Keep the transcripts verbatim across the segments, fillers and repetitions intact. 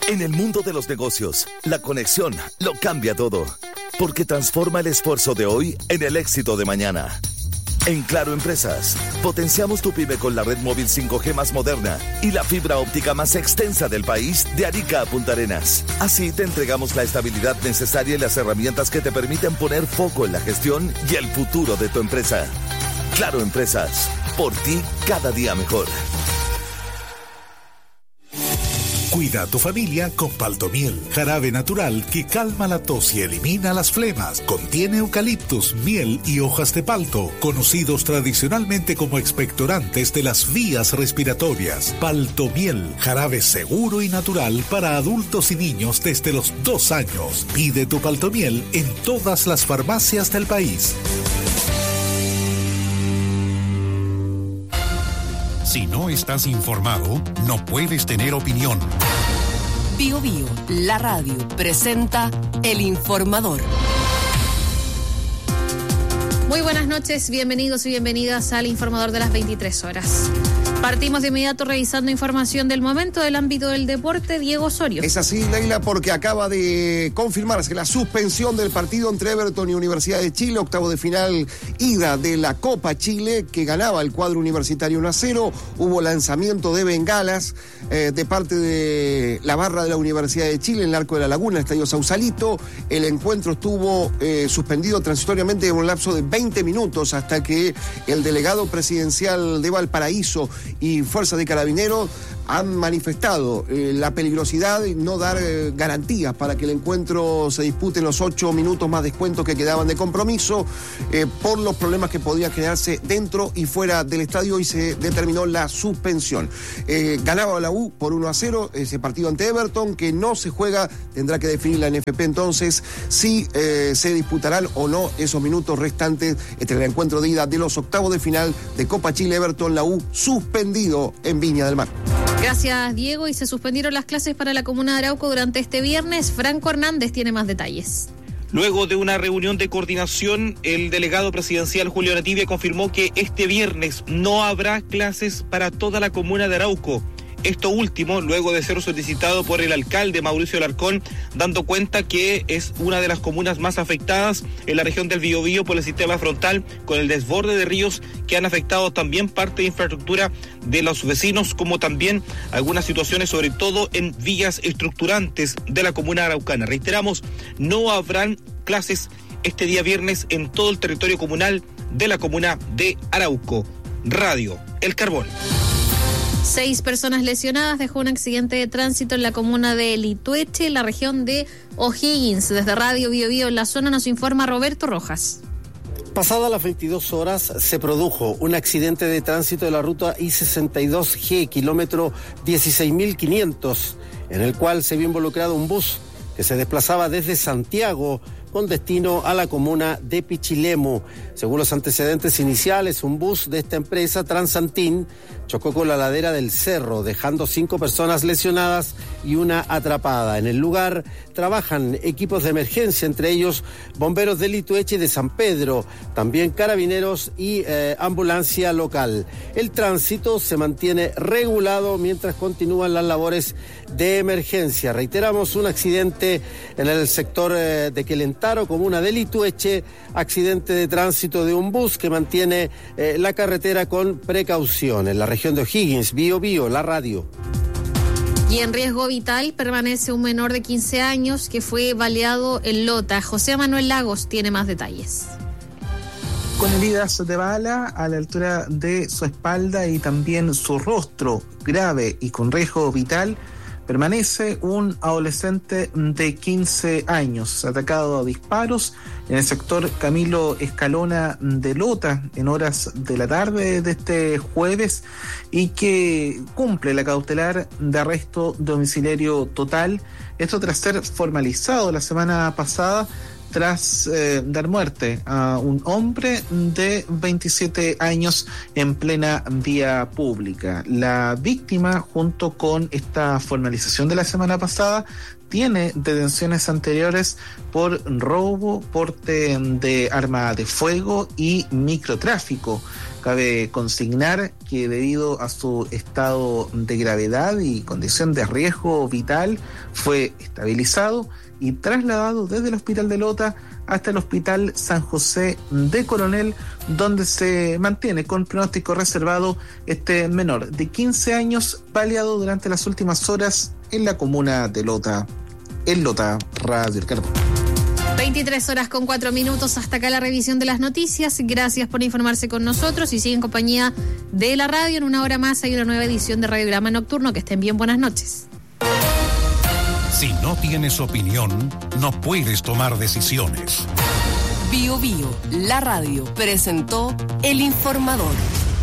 En el mundo de los negocios, la conexión lo cambia todo, porque transforma el esfuerzo de hoy en el éxito de mañana. En Claro Empresas, potenciamos tu pyme con la red móvil cinco G más moderna y la fibra óptica más extensa del país de Arica a Punta Arenas. Así te entregamos la estabilidad necesaria y las herramientas que te permiten poner foco en la gestión y el futuro de tu empresa. Claro Empresas, por ti cada día mejor. Cuida a tu familia con Paltomiel, jarabe natural que calma la tos y elimina las flemas. Contiene eucaliptus, miel y hojas de palto, conocidos tradicionalmente como expectorantes de las vías respiratorias. Paltomiel, jarabe seguro y natural para adultos y niños desde los dos años. Pide tu Paltomiel en todas las farmacias del país. Si no estás informado, no puedes tener opinión. Bio Bio, la radio, presenta El Informador. Muy buenas noches, bienvenidos y bienvenidas al Informador de las veintitrés horas. Partimos de inmediato revisando información del momento del ámbito del deporte. Diego Osorio. Es así, Leila, porque acaba de confirmarse la suspensión del partido entre Everton y Universidad de Chile, octavo de final ida de la Copa Chile, que ganaba el cuadro universitario uno a cero. Hubo lanzamiento de bengalas eh, de parte de la barra de la Universidad de Chile en el Arco de la Laguna, el Estadio Sausalito. El encuentro estuvo eh, suspendido transitoriamente en un lapso de veinte minutos hasta que el delegado presidencial de Valparaíso y Fuerza de Carabineros han manifestado eh, la peligrosidad y no dar eh, garantías para que el encuentro se dispute en los ocho minutos más descuentos que quedaban de compromiso eh, por los problemas que podían generarse dentro y fuera del estadio, y se determinó la suspensión. Eh, ganaba la U por uno a cero ese partido ante Everton, que no se juega, tendrá que definir la N F P entonces si eh, se disputarán o no esos minutos restantes entre el encuentro de ida de los octavos de final de Copa Chile. Everton, la U suspendido en Viña del Mar. Gracias, Diego. Y se suspendieron las clases para la comuna de Arauco durante este viernes. Franco Hernández tiene más detalles. Luego de una reunión de coordinación, el delegado presidencial Julio Nativia confirmó que este viernes no habrá clases para toda la comuna de Arauco. Esto último, luego de ser solicitado por el alcalde Mauricio Alarcón, dando cuenta que es una de las comunas más afectadas en la región del Biobío por el sistema frontal, con el desborde de ríos que han afectado también parte de infraestructura de los vecinos, como también algunas situaciones, sobre todo en vías estructurantes de la comuna araucana. Reiteramos, no habrán clases este día viernes en todo el territorio comunal de la comuna de Arauco. Radio El Carbón. Seis personas lesionadas dejó un accidente de tránsito en la comuna de Litueche, en la región de O'Higgins. Desde Radio Bio Bio en la zona nos informa Roberto Rojas. Pasadas las veintidós horas se produjo un accidente de tránsito de la ruta I sesenta y dos G, kilómetro dieciséis mil quinientos, en el cual se vio involucrado un bus que se desplazaba desde Santiago con destino a la comuna de Pichilemu. Según los antecedentes iniciales, un bus de esta empresa, Transantin, chocó con la ladera del cerro, dejando cinco personas lesionadas y una atrapada. En el lugar trabajan equipos de emergencia, entre ellos bomberos de Litueche y de San Pedro, también carabineros y eh, ambulancia local. El tránsito se mantiene regulado mientras continúan las labores de emergencia. Reiteramos, un accidente en el sector eh, de Quelentaro, comuna de Litueche, accidente de tránsito de un bus que mantiene eh, la carretera con precaución. En la región de O'Higgins, Bio Bio, la radio. Y en riesgo vital permanece un menor de quince años que fue baleado en Lota. José Manuel Lagos tiene más detalles. Con heridas de bala a la altura de su espalda y también su rostro grave y con riesgo vital, permanece un adolescente de quince años, atacado a disparos en el sector Camilo Escalona de Lota en horas de la tarde de este jueves, y que cumple la cautelar de arresto domiciliario total. Esto tras ser formalizado la semana pasada tras eh, dar muerte a un hombre de veintisiete años en plena vía pública. La víctima, junto con esta formalización de la semana pasada, tiene detenciones anteriores por robo, porte de arma de fuego y microtráfico. Cabe consignar que debido a su estado de gravedad y condición de riesgo vital fue estabilizado y trasladado desde el Hospital de Lota hasta el Hospital San José de Coronel, donde se mantiene con pronóstico reservado este menor de quince años baleado durante las últimas horas en la comuna de Lota. En Lota, Radio El Carbo. veintitrés horas con cuatro minutos, hasta acá la revisión de las noticias. Gracias por informarse con nosotros y sigue en compañía de la radio. En una hora más hay una nueva edición de Radiograma Nocturno. Que estén bien, buenas noches. Si no tienes opinión, no puedes tomar decisiones. Bio Bio, la radio, presentó El Informador.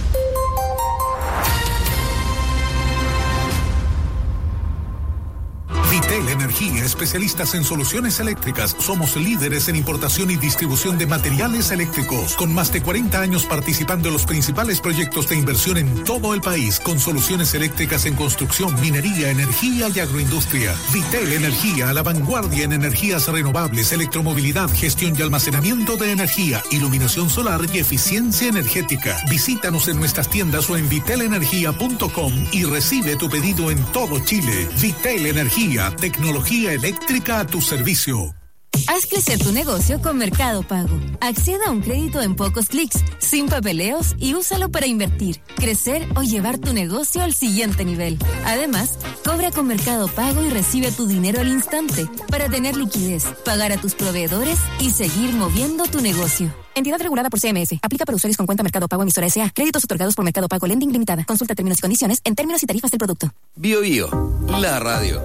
Vitel Energía, especialistas en soluciones eléctricas. Somos líderes en importación y distribución de materiales eléctricos, con más de cuarenta años participando en los principales proyectos de inversión en todo el país, con soluciones eléctricas en construcción, minería, energía y agroindustria. Vitel Energía, a la vanguardia en energías renovables, electromovilidad, gestión y almacenamiento de energía, iluminación solar y eficiencia energética. Visítanos en nuestras tiendas o en vitel energía punto com y recibe tu pedido en todo Chile. Vitel Energía, tecnología eléctrica a tu servicio. Haz crecer tu negocio con Mercado Pago. Acceda a un crédito en pocos clics, sin papeleos y úsalo para invertir, crecer o llevar tu negocio al siguiente nivel. Además, cobra con Mercado Pago y recibe tu dinero al instante para tener liquidez, pagar a tus proveedores y seguir moviendo tu negocio. Entidad regulada por C M S. Aplica para usuarios con cuenta Mercado Pago emisora S A. Créditos otorgados por Mercado Pago Lending Limitada. Consulta términos y condiciones en términos y tarifas del producto. Bio Bio, la radio.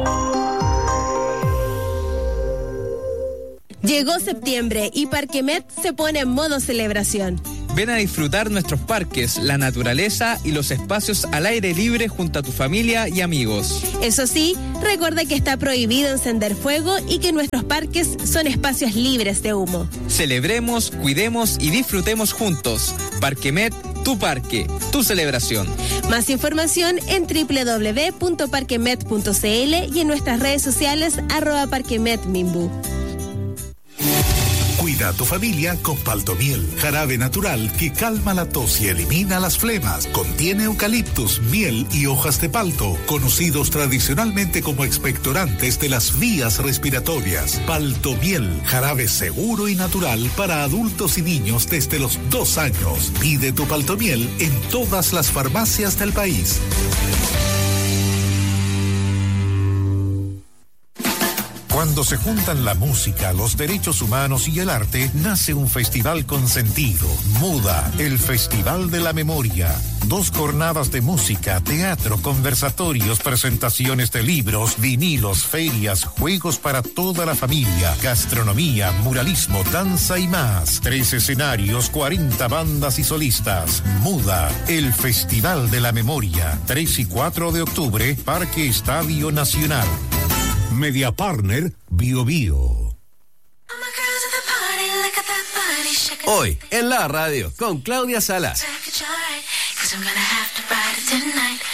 Llegó septiembre y Parquemet se pone en modo celebración. Ven a disfrutar nuestros parques, la naturaleza y los espacios al aire libre junto a tu familia y amigos. Eso sí, recuerda que está prohibido encender fuego y que nuestros parques son espacios libres de humo. Celebremos, cuidemos y disfrutemos juntos. Parquemet, tu parque, tu celebración. Más información en doble u doble u doble u punto parquemet punto c l y en nuestras redes sociales arroba parquemetmimbu. Cuida a tu familia con Paltomiel, jarabe natural que calma la tos y elimina las flemas. Contiene eucaliptus, miel y hojas de palto, conocidos tradicionalmente como expectorantes de las vías respiratorias. Paltomiel, jarabe seguro y natural para adultos y niños desde los dos años. Pide tu Paltomiel en todas las farmacias del país. Cuando se juntan la música, los derechos humanos y el arte, nace un festival con sentido. Muda, el Festival de la Memoria. Dos jornadas de música, teatro, conversatorios, presentaciones de libros, vinilos, ferias, juegos para toda la familia, gastronomía, muralismo, danza y más. Tres escenarios, cuarenta bandas y solistas. Muda, el Festival de la Memoria. tres y cuatro de octubre, Parque Estadio Nacional. Media Partner, Bio Bio. Hoy, en la radio, con Claudia Salas.